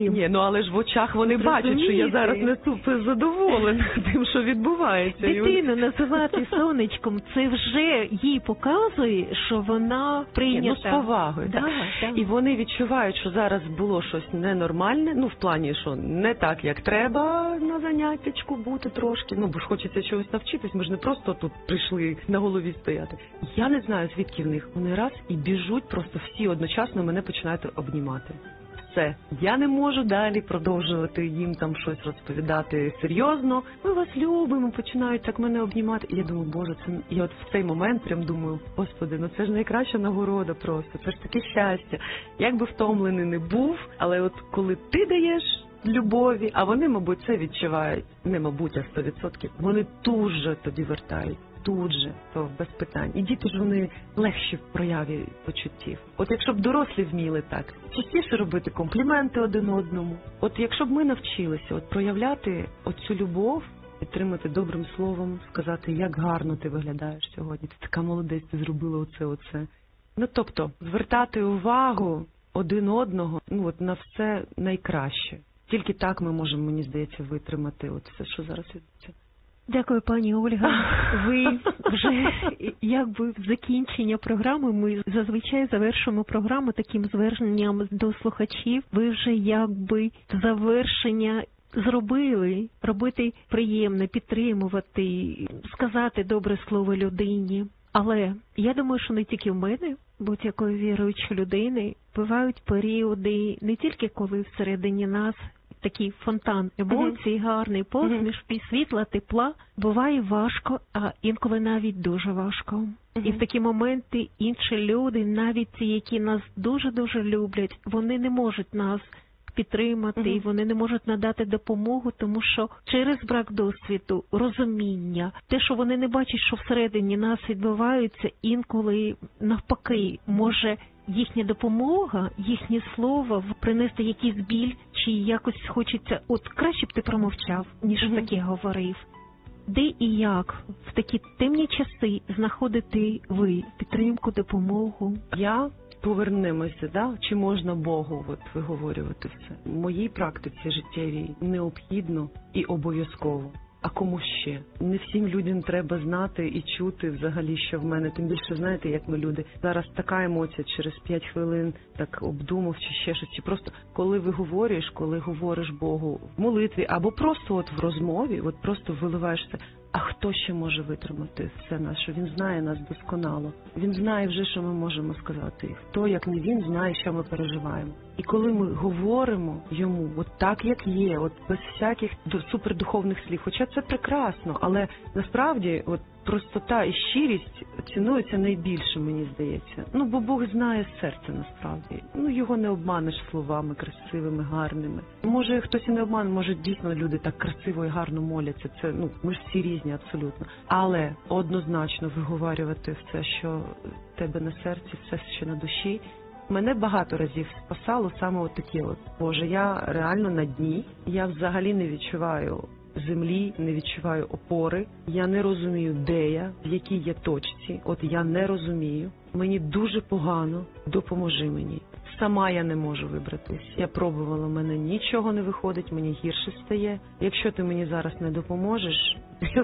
Ні, ну але ж в очах вони бачать, що я зараз не супер задоволена тим, що відбувається. Дитину називати сонечком, це вже їй показує, що вона прийнята. Ну, з повагою. Да. І вони відчувають, що зараз було щось ненормальне, ну в плані, що не так, як треба на заняттячку бути трошки, ну бо ж хочеться чогось навчитись, ми ж не просто тут прийшли на голові стояти. Я не знаю, звідки в них. Вони раз і біжуть, просто всі одночасно мене починають обнімати. Все. Я не можу далі продовжувати їм там щось розповідати серйозно. Ми вас любимо, починають так мене обнімати. І я думаю, Боже, це... І от в цей момент прям думаю, Господи, ну це ж найкраща нагорода просто, це ж таке щастя. Як би втомлений не був, але от коли ти даєш любові, а вони, мабуть, це відчувають, не мабуть, а 100%, вони тут же тоді вертають. Тут же, то без питань. І діти ж вони легші в прояві почуттів. От якщо б дорослі вміли так, частіше робити компліменти один одному. От якщо б ми навчилися от проявляти оцю любов, підтримати добрим словом, сказати, як гарно ти виглядаєш сьогодні, ти така молодець, ти зробила оце. Ну, тобто, звертати увагу один одного, ну, от на все найкраще. Тільки так ми можемо, мені здається, витримати от все, що зараз відбувається. Дякую, пані Ольга. Ви вже якби в закінчення програми, ми зазвичай завершуємо програму таким зверненням до слухачів. Ви вже якби завершення зробили, робити приємне, підтримувати, сказати добре слово людині. Але я думаю, що не тільки в мене, будь-якої віруючої людини, бувають періоди не тільки коли всередині нас такий фонтан емоцій, гарний посмішки, світла, тепла. Буває важко, а інколи навіть дуже важко. І в такі моменти інші люди, навіть ті, які нас дуже-дуже люблять, вони не можуть нас підтримати, вони не можуть надати допомогу, тому що через брак досвіду, розуміння, те, що вони не бачать, що всередині нас відбувається, інколи навпаки може їхня допомога, їхнє слово принести якийсь біль, чи якось хочеться, от краще б ти промовчав, ніж таке говорив. Де і як в такі темні часи знаходити ви підтримку, допомогу? Повернемося, да? Чи можна Богу от виговорювати все? В моїй практиці життєвій необхідно і обов'язково. А кому ще? Не всім людям треба знати і чути взагалі, що в мене. Тим більше, знаєте, як ми люди. Зараз така емоція через 5 хвилин, так обдумав чи ще щось. Чи просто коли коли говориш Богу в молитві або просто от в розмові, от просто виливаєшся. А хто ще може витримати все наше? Він знає нас досконало. Він знає вже, що ми можемо сказати. І хто, як не він, знає, що ми переживаємо. І коли ми говоримо йому, от так, як є, от без всяких супердуховних слів, хоча це прекрасно, але насправді от простота і щирість цінуються найбільше, мені здається. Ну, бо Бог знає серце насправді. Ну, його не обманеш словами красивими, гарними. Може, хтось і не обмане, може, дійсно люди так красиво і гарно моляться. Це, ну, ми ж всі різні абсолютно. Але однозначно виговарювати все, що в тебе на серці, все, що на душі. Мене багато разів спасало саме от таке от. Боже, я реально на дні, я взагалі не відчуваю землі, не відчуваю опори, я не розумію, де я, в якій я точці, от я не розумію, мені дуже погано, допоможи мені. Сама я не можу вибратись. Я пробувала, в мене нічого не виходить, мені гірше стає. Якщо ти мені зараз не допоможеш,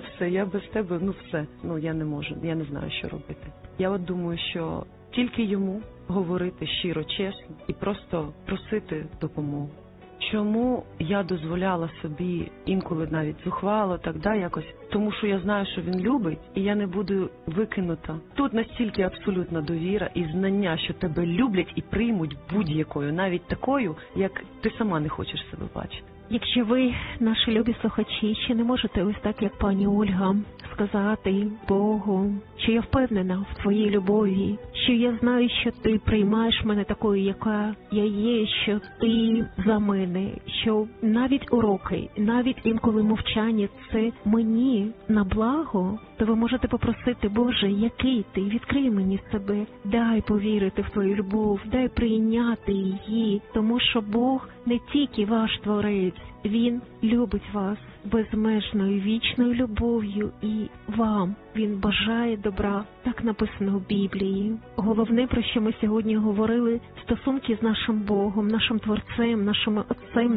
я без тебе, все, я не можу, я не знаю, що робити. Я от думаю, що тільки йому говорити щиро, чесно і просто просити допомогу. Чому я дозволяла собі інколи навіть зухвало, якось? Тому що я знаю, що він любить, і я не буду викинута. Тут настільки абсолютна довіра і знання, що тебе люблять і приймуть будь-якою, навіть такою, як ти сама не хочеш себе бачити. Якщо ви, наші любі слухачі, ще не можете ось так, як пані Ольга, сказати Богу, що я впевнена в твоїй любові, що я знаю, що ти приймаєш мене такою, яка я є, що ти за мене, що навіть уроки, навіть інколи мовчання – це мені зміни на благо, то ви можете попросити: Боже, який ти? Відкрий мені себе, дай повірити в твою любов, дай прийняти її, тому що Бог не тільки ваш творець, Він любить вас безмежною вічною любов'ю і вам Він бажає добра. Так написано в Біблії. Головне, про що ми сьогодні говорили, стосунки з нашим Богом, нашим Творцем, нашим Отцем,